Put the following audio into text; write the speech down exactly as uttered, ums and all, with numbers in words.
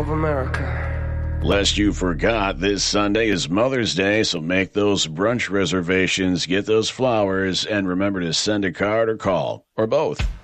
of America. Lest you forgot, this Sunday is Mother's Day, so make those brunch reservations, get those flowers, and remember to send a card or call, or both.